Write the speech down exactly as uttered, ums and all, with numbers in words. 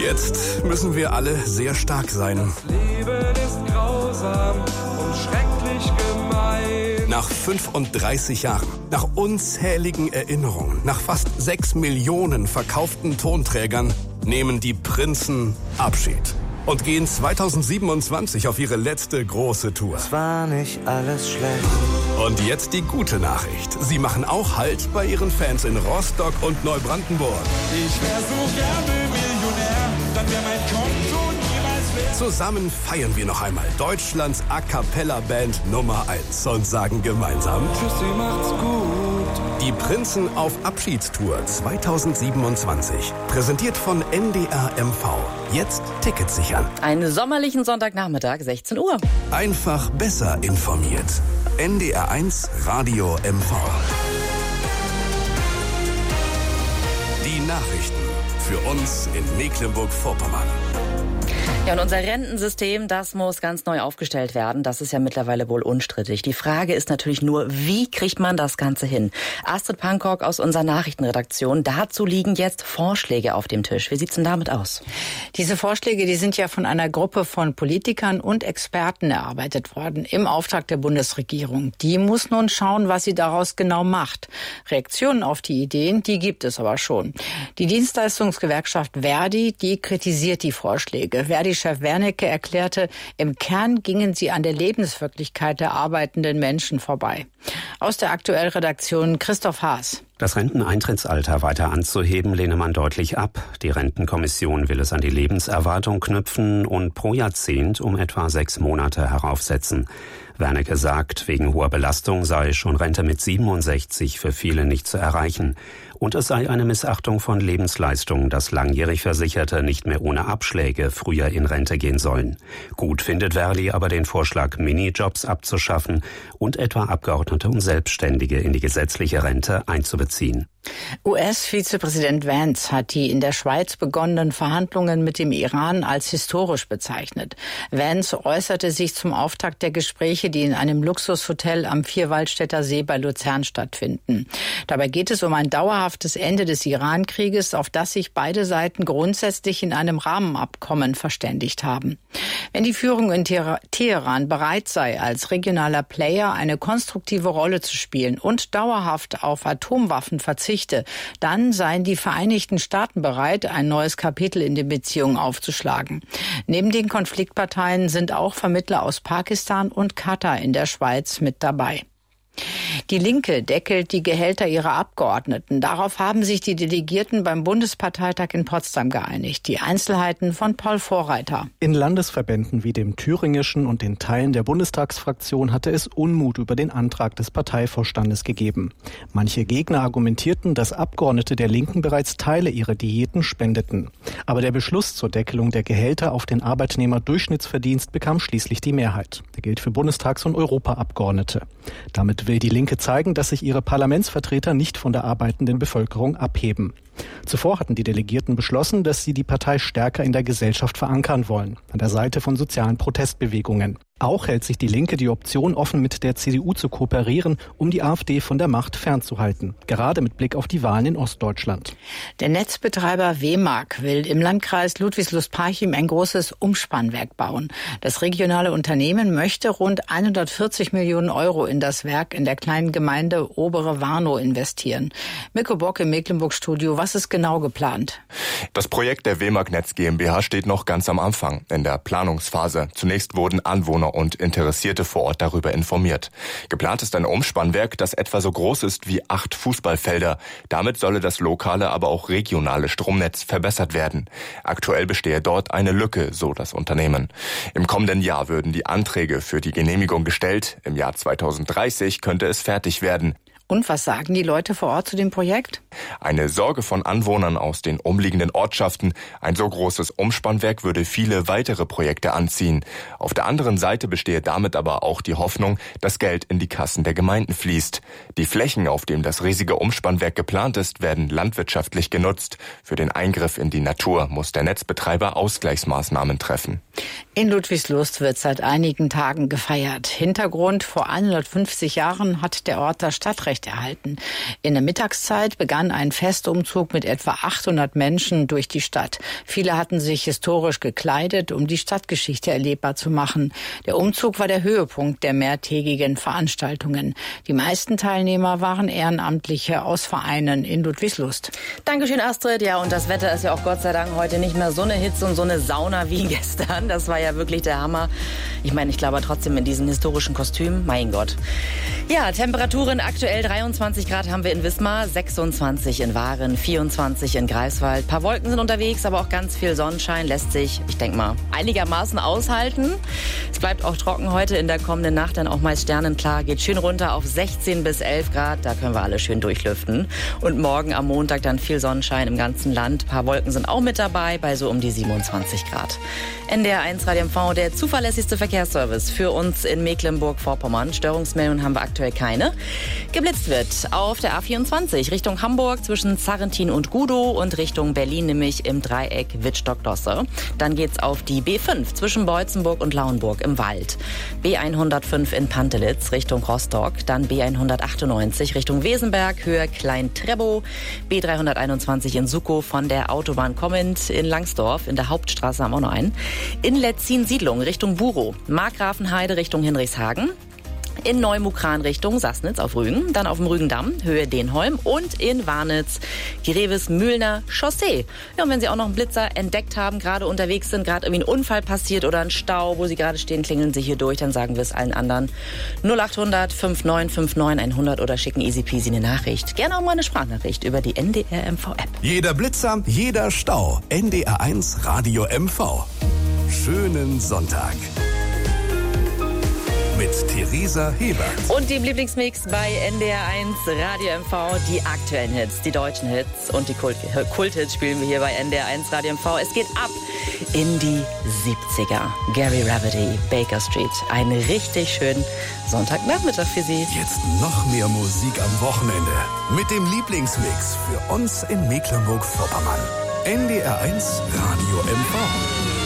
Jetzt müssen wir alle sehr stark sein. Das Leben ist grausam und schrecklich gemein. Nach fünfunddreißig Jahren, nach unzähligen Erinnerungen, nach fast sechs Millionen verkauften Tonträgern nehmen die Prinzen Abschied und gehen zweitausendsiebenundzwanzig auf ihre letzte große Tour. Es war nicht alles schlecht. Und jetzt die gute Nachricht. Sie machen auch Halt bei ihren Fans in Rostock und Neubrandenburg. Ich wär so gerne Millionär, dann wär mein Konto niemals leer. Zusammen feiern wir noch einmal Deutschlands A-Cappella-Band Nummer eins und sagen gemeinsam: Tschüssi, macht's gut. Die Prinzen auf Abschiedstour zweitausendsiebenundzwanzig. Präsentiert von N D R M V. Jetzt Tickets sichern. Einen sommerlichen Sonntagnachmittag, sechzehn Uhr. Einfach besser informiert. N D R eins Radio M V. Die Nachrichten für uns in Mecklenburg-Vorpommern. Ja, und unser Rentensystem, das muss ganz neu aufgestellt werden. Das ist ja mittlerweile wohl unstrittig. Die Frage ist natürlich nur, wie kriegt man das Ganze hin? Astrid Pankok aus unserer Nachrichtenredaktion. Dazu liegen jetzt Vorschläge auf dem Tisch. Wie sieht's denn damit aus? Diese Vorschläge, die sind ja von einer Gruppe von Politikern und Experten erarbeitet worden im Auftrag der Bundesregierung. Die muss nun schauen, was sie daraus genau macht. Reaktionen auf die Ideen, die gibt es aber schon. Die Dienstleistungsgewerkschaft Verdi, die kritisiert die Vorschläge. Verdi Chef Wernicke erklärte, im Kern gingen sie an der Lebenswirklichkeit der arbeitenden Menschen vorbei. Aus der Aktuell-Redaktion Christoph Haas. Das Renteneintrittsalter weiter anzuheben, lehne man deutlich ab. Die Rentenkommission will es an die Lebenserwartung knüpfen und pro Jahrzehnt um etwa sechs Monate heraufsetzen. Wernicke sagt, wegen hoher Belastung sei schon Rente mit siebenundsechzig für viele nicht zu erreichen. Und es sei eine Missachtung von Lebensleistungen, dass langjährig Versicherte nicht mehr ohne Abschläge früher in Rente gehen sollen. Gut findet Verdi aber den Vorschlag, Minijobs abzuschaffen und etwa Abgeordnete und Selbstständige in die gesetzliche Rente einzubeziehen. U S-Vizepräsident Vance hat die in der Schweiz begonnenen Verhandlungen mit dem Iran als historisch bezeichnet. Vance äußerte sich zum Auftakt der Gespräche, die in einem Luxushotel am Vierwaldstätter See bei Luzern stattfinden. Dabei geht es um ein dauerhaftes Ende des Iran-Krieges, auf das sich beide Seiten grundsätzlich in einem Rahmenabkommen verständigt haben. Wenn die Führung in Teheran bereit sei, als regionaler Player eine konstruktive Rolle zu spielen und dauerhaft auf Atomwaffen verzichten, dann seien die Vereinigten Staaten bereit, ein neues Kapitel in den Beziehungen aufzuschlagen. Neben den Konfliktparteien sind auch Vermittler aus Pakistan und Katar in der Schweiz mit dabei. Die Linke deckelt die Gehälter ihrer Abgeordneten. Darauf haben sich die Delegierten beim Bundesparteitag in Potsdam geeinigt. Die Einzelheiten von Paul Vorreiter. In Landesverbänden wie dem thüringischen und den Teilen der Bundestagsfraktion hatte es Unmut über den Antrag des Parteivorstandes gegeben. Manche Gegner argumentierten, dass Abgeordnete der Linken bereits Teile ihrer Diäten spendeten. Aber der Beschluss zur Deckelung der Gehälter auf den Arbeitnehmerdurchschnittsverdienst bekam schließlich die Mehrheit. Der gilt für Bundestags- und Europaabgeordnete. Damit will die Linke zeigen, dass sich ihre Parlamentsvertreter nicht von der arbeitenden Bevölkerung abheben. Zuvor hatten die Delegierten beschlossen, dass sie die Partei stärker in der Gesellschaft verankern wollen, an der Seite von sozialen Protestbewegungen. Auch hält sich die Linke die Option offen, mit der C D U zu kooperieren, um die AfD von der Macht fernzuhalten. Gerade mit Blick auf die Wahlen in Ostdeutschland. Der Netzbetreiber W-Mark will im Landkreis Ludwigslust-Parchim ein großes Umspannwerk bauen. Das regionale Unternehmen möchte rund hundertvierzig Millionen Euro in das Werk in der kleinen Gemeinde Obere Warnow investieren. Mirko Bock im Mecklenburg-Studio, was ist genau geplant? Das Projekt der W-Mark Netz GmbH steht noch ganz am Anfang, in der Planungsphase. Zunächst wurden Anwohner und Interessierte vor Ort darüber informiert. Geplant ist ein Umspannwerk, das etwa so groß ist wie acht Fußballfelder. Damit solle das lokale, aber auch regionale Stromnetz verbessert werden. Aktuell bestehe dort eine Lücke, so das Unternehmen. Im kommenden Jahr würden die Anträge für die Genehmigung gestellt. Im Jahr zweitausenddreißig könnte es fertig werden. Und was sagen die Leute vor Ort zu dem Projekt? Eine Sorge von Anwohnern aus den umliegenden Ortschaften. Ein so großes Umspannwerk würde viele weitere Projekte anziehen. Auf der anderen Seite bestehe damit aber auch die Hoffnung, dass Geld in die Kassen der Gemeinden fließt. Die Flächen, auf denen das riesige Umspannwerk geplant ist, werden landwirtschaftlich genutzt. Für den Eingriff in die Natur muss der Netzbetreiber Ausgleichsmaßnahmen treffen. In Ludwigslust wird seit einigen Tagen gefeiert. Hintergrund: vor hundertfünfzig Jahren hat der Ort das Stadtrecht aufrechterhalten. In der Mittagszeit begann ein Festumzug mit etwa achthundert Menschen durch die Stadt. Viele hatten sich historisch gekleidet, um die Stadtgeschichte erlebbar zu machen. Der Umzug war der Höhepunkt der mehrtägigen Veranstaltungen. Die meisten Teilnehmer waren Ehrenamtliche aus Vereinen in Ludwigslust. Dankeschön, Astrid. Ja, und das Wetter ist ja auch Gott sei Dank heute nicht mehr so eine Hitze und so eine Sauna wie gestern. Das war ja wirklich der Hammer. Ich meine, ich glaube trotzdem in diesen historischen Kostümen. Mein Gott. Ja, Temperaturen aktuell dreiundzwanzig Grad haben wir in Wismar, sechsundzwanzig in Waren, vierundzwanzig in Greifswald. Ein paar Wolken sind unterwegs, aber auch ganz viel Sonnenschein lässt sich, ich denke mal, einigermaßen aushalten. Es bleibt auch trocken heute in der kommenden Nacht, dann auch meist sternenklar. Geht schön runter auf sechzehn bis elf Grad. Da können wir alle schön durchlüften. Und morgen am Montag dann viel Sonnenschein im ganzen Land. Ein paar Wolken sind auch mit dabei, bei so um die siebenundzwanzig Grad. N D R eins Radio M V, der zuverlässigste Verkehrsservice für uns in Mecklenburg-Vorpommern. Störungsmeldungen haben wir aktuell keine. Geblitzt wird auf der A vierundzwanzig Richtung Hamburg zwischen Zarrentin und Gudow und Richtung Berlin, nämlich im Dreieck Wittstock-Dosse. Dann geht's auf die B fünf zwischen Beutzenburg und Lauenburg im Wald. B hundertfünf in Pantelitz Richtung Rostock. Dann B hundertachtundneunzig Richtung Wesenberg, Höhe Klein-Trebow. B dreihunderteinundzwanzig in Suckow von der Autobahn kommend in Langsdorf. In der Hauptstraße haben wir auch noch einen. In Letzin-Siedlung Richtung Burow. Markgrafenheide Richtung Hinrichshagen. In Neumukran Richtung Sassnitz auf Rügen, dann auf dem Rügendamm, Höhe Denholm und in Warnitz, Greves-Mühlner Chaussee. Ja, und wenn Sie auch noch einen Blitzer entdeckt haben, gerade unterwegs sind, gerade irgendwie ein Unfall passiert oder ein Stau, wo Sie gerade stehen, klingeln Sie hier durch, dann sagen wir es allen anderen. null achthundert fünfundneunzig neunundfünfzig hundert oder schicken easy peasy eine Nachricht. Gerne auch mal eine Sprachnachricht über die N D R M V App. Jeder Blitzer, jeder Stau. N D R eins Radio M V. Schönen Sonntag. Mit Theresa Hebert. Und dem Lieblingsmix bei N D R eins Radio M V. Die aktuellen Hits, die deutschen Hits und die Kult Kulthits spielen wir hier bei N D R eins Radio M V. Es geht ab in die siebziger. Gary Rafferty, Baker Street. Einen richtig schönen Sonntagnachmittag für Sie. Jetzt noch mehr Musik am Wochenende. Mit dem Lieblingsmix für uns in Mecklenburg-Vorpommern. N D R eins Radio M V.